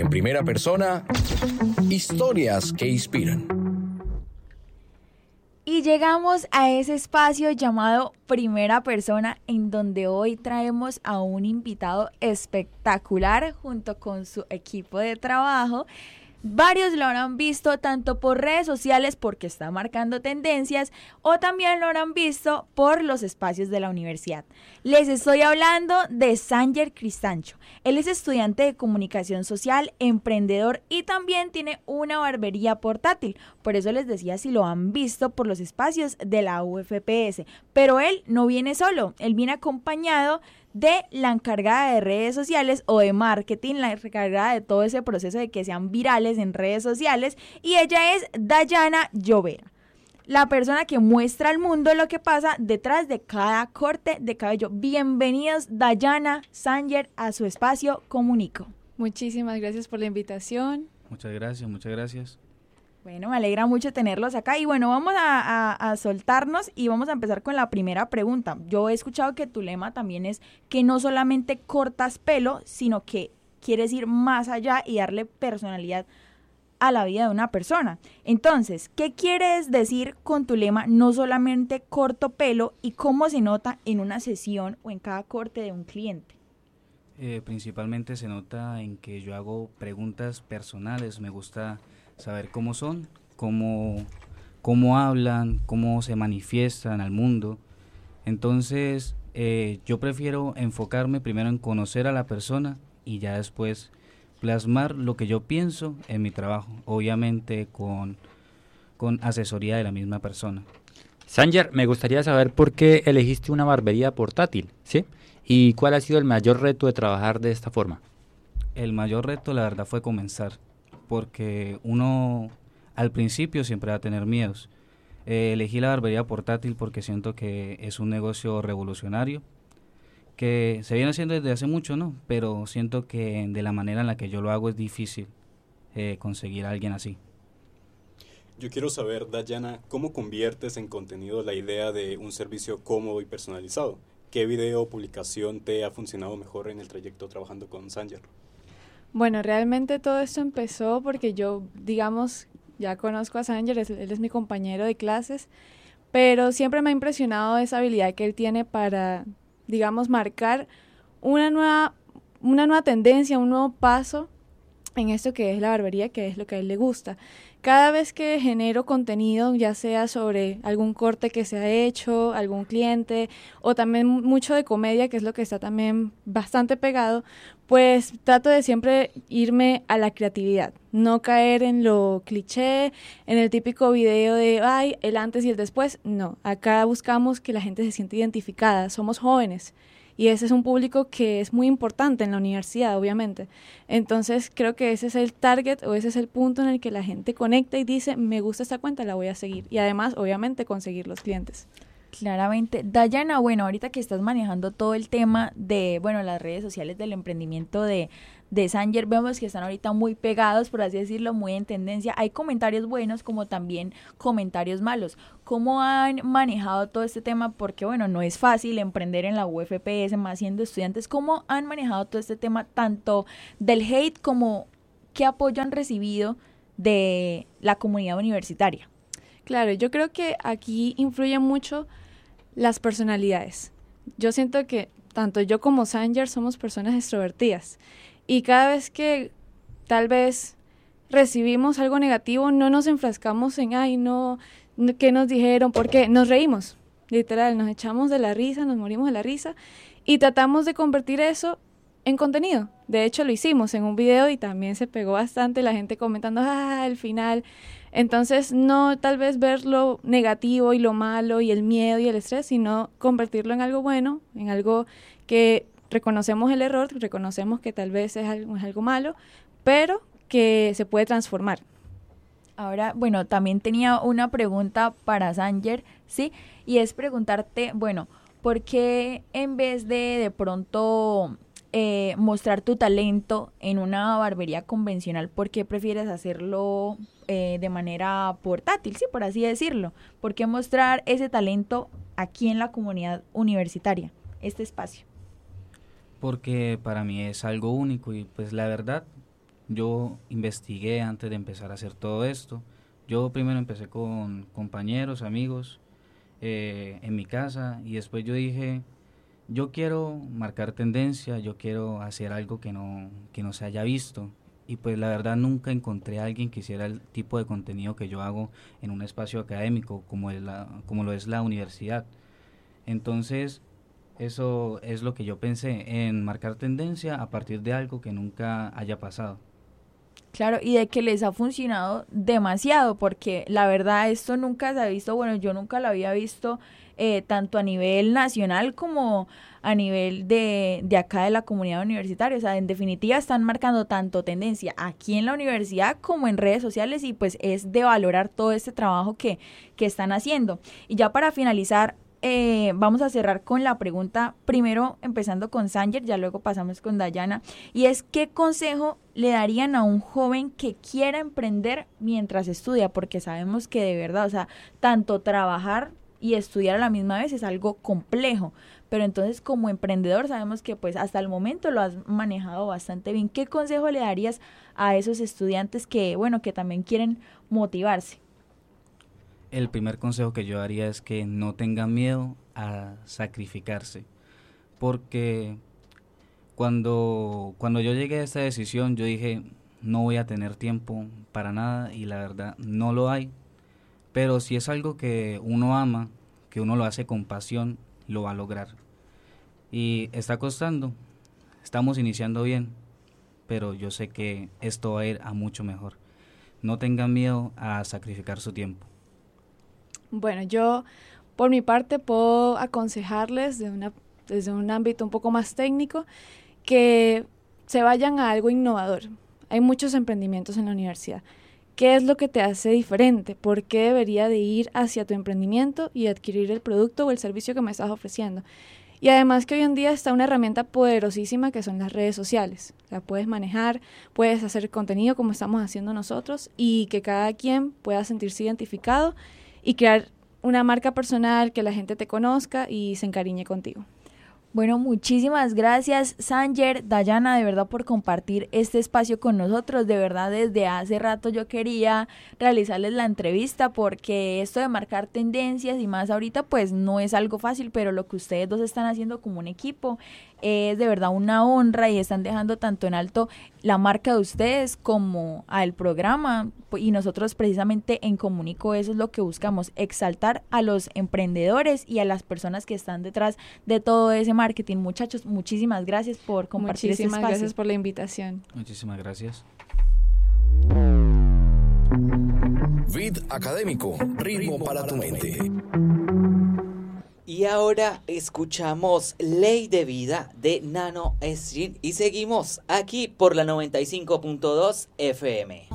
En primera persona, historias que inspiran. Y llegamos a ese espacio llamado Primera Persona, en donde hoy traemos a un invitado espectacular junto con su equipo de trabajo. Varios lo habrán visto tanto por redes sociales porque está marcando tendencias o también lo habrán visto por los espacios de la universidad. Les estoy hablando de Sanger Cristancho. Él es estudiante de comunicación social, emprendedor y también tiene una barbería portátil. Por eso les decía si lo han visto por los espacios de la UFPS. Pero él no viene solo, él viene acompañado de la encargada de redes sociales o de marketing, la encargada de todo ese proceso de que sean virales en redes sociales, y ella es Dayana Llovera, la persona que muestra al mundo lo que pasa detrás de cada corte de cabello. Bienvenidos Dayana, Sanger, a su espacio Comunico. Muchísimas gracias por la invitación. Muchas gracias. Bueno, me alegra mucho tenerlos acá y bueno, vamos a soltarnos y vamos a empezar con la primera pregunta. Yo he escuchado que tu lema también es que no solamente cortas pelo, sino que quieres ir más allá y darle personalidad a la vida de una persona. Entonces, ¿qué quieres decir con tu lema no solamente corto pelo y cómo se nota en una sesión o en cada corte de un cliente? Principalmente se nota en que yo hago preguntas personales, me gusta saber cómo son, cómo hablan, cómo se manifiestan al mundo. Entonces, yo prefiero enfocarme primero en conocer a la persona y ya después plasmar lo que yo pienso en mi trabajo, obviamente con asesoría de la misma persona. Sanger, me gustaría saber por qué elegiste una barbería portátil, ¿sí? ¿Y cuál ha sido el mayor reto de trabajar de esta forma? El mayor reto, la verdad, fue comenzar, porque uno al principio siempre va a tener miedos. Elegí la barbería portátil porque siento que es un negocio revolucionario, que se viene haciendo desde hace mucho, ¿no? Pero siento que de la manera en la que yo lo hago es difícil conseguir a alguien así. Yo quiero saber, Dayana, ¿cómo conviertes en contenido la idea de un servicio cómodo y personalizado? ¿Qué video o publicación te ha funcionado mejor en el trayecto trabajando con Sanger? Bueno, realmente todo esto empezó porque yo, digamos, ya conozco a Sanger, él es mi compañero de clases, pero siempre me ha impresionado esa habilidad que él tiene para, digamos, marcar una nueva tendencia, un nuevo paso en esto que es la barbería, que es lo que a él le gusta. Cada vez que genero contenido, ya sea sobre algún corte que se ha hecho, algún cliente, o también mucho de comedia, que es lo que está también bastante pegado, pues trato de siempre irme a la creatividad, no caer en lo cliché, en el típico video de, ay, el antes y el después. No, acá buscamos que la gente se sienta identificada, somos jóvenes. Y ese es un público que es muy importante en la universidad, obviamente. Entonces, creo que ese es el target o ese es el punto en el que la gente conecta y dice, me gusta esta cuenta, la voy a seguir. Y además, obviamente, conseguir los clientes. Claramente. Dayana, bueno, ahorita que estás manejando todo el tema de, bueno, las redes sociales del emprendimiento de Sanger, vemos que están ahorita muy pegados, por así decirlo, muy en tendencia. Hay comentarios buenos como también comentarios malos. ¿Cómo han manejado todo este tema? Porque, bueno, no es fácil emprender en la UFPS, más siendo estudiantes. ¿Cómo han manejado todo este tema, tanto del hate como qué apoyo han recibido de la comunidad universitaria? Claro, yo creo que aquí influye mucho las personalidades. Yo siento que tanto yo como Sanger somos personas extrovertidas y cada vez que tal vez recibimos algo negativo no nos enfrascamos en, ay, no, ¿qué nos dijeron? Porque nos reímos, literal, nos echamos de la risa, nos morimos de la risa y tratamos de convertir eso en contenido. De hecho, lo hicimos en un video y también se pegó bastante, la gente comentando, al final. Entonces, no tal vez ver lo negativo y lo malo y el miedo y el estrés, sino convertirlo en algo bueno, en algo que reconocemos el error, reconocemos que tal vez es algo malo, pero que se puede transformar. Ahora, bueno, también tenía una pregunta para Sanger, ¿sí? Y es preguntarte, bueno, ¿por qué en vez de pronto mostrar tu talento en una barbería convencional, por qué prefieres hacerlo de manera portátil, sí, por así decirlo? ¿Por qué mostrar ese talento aquí en la comunidad universitaria, este espacio? Porque para mí es algo único y pues la verdad Yo investigué antes de empezar a hacer todo esto. Yo primero empecé con compañeros, amigos, en mi casa, y después yo dije, yo quiero marcar tendencia, yo quiero hacer algo que no se haya visto. Y pues la verdad nunca encontré a alguien que hiciera el tipo de contenido que yo hago en un espacio académico como lo es la universidad. Entonces, eso es lo que yo pensé, en marcar tendencia a partir de algo que nunca haya pasado. Claro, y de que les ha funcionado demasiado, porque la verdad esto nunca se ha visto, bueno, yo nunca lo había visto tanto a nivel nacional como a nivel de acá de la comunidad universitaria. O sea, en definitiva están marcando tanto tendencia aquí en la universidad como en redes sociales, y pues es de valorar todo este trabajo que están haciendo. Y ya para finalizar, vamos a cerrar con la pregunta, primero empezando con Sanger, ya luego pasamos con Dayana, y es ¿qué consejo le darían a un joven que quiera emprender mientras estudia? Porque sabemos que de verdad, o sea, tanto trabajar y estudiar a la misma vez es algo complejo, pero entonces como emprendedor sabemos que pues hasta el momento lo has manejado bastante bien. ¿Qué consejo le darías a esos estudiantes que, bueno, que también quieren motivarse? El primer consejo que yo daría es que no tengan miedo a sacrificarse, porque cuando yo llegué a esta decisión yo dije, no voy a tener tiempo para nada, y la verdad no lo hay, pero si es algo que uno ama, que uno lo hace con pasión, lo va a lograr. Y está costando, estamos iniciando bien, pero yo sé que esto va a ir a mucho mejor. No tengan miedo a sacrificar su tiempo. Bueno, yo por mi parte puedo aconsejarles desde un ámbito un poco más técnico que se vayan a algo innovador. Hay muchos emprendimientos en la universidad. ¿Qué es lo que te hace diferente? ¿Por qué debería de ir hacia tu emprendimiento y adquirir el producto o el servicio que me estás ofreciendo? Y además que hoy en día está una herramienta poderosísima que son las redes sociales. La puedes manejar, puedes hacer contenido como estamos haciendo nosotros, y que cada quien pueda sentirse identificado y crear una marca personal, que la gente te conozca y se encariñe contigo. Bueno, muchísimas gracias, Sanger, Dayana, de verdad por compartir este espacio con nosotros. De verdad, desde hace rato yo quería realizarles la entrevista, porque esto de marcar tendencias y más ahorita pues no es algo fácil, pero lo que ustedes dos están haciendo como un equipo es de verdad una honra, y están dejando tanto en alto la marca de ustedes como al programa, y nosotros precisamente en Comunico eso es lo que buscamos, exaltar a los emprendedores y a las personas que están detrás de todo ese marketing. Muchachos, muchísimas gracias por compartir este espacio. Muchísimas gracias por la invitación. Muchísimas gracias. Vid Académico, ritmo para tu mente. Y ahora escuchamos Ley de Vida de Nano Stream y seguimos aquí por la 95.2 FM.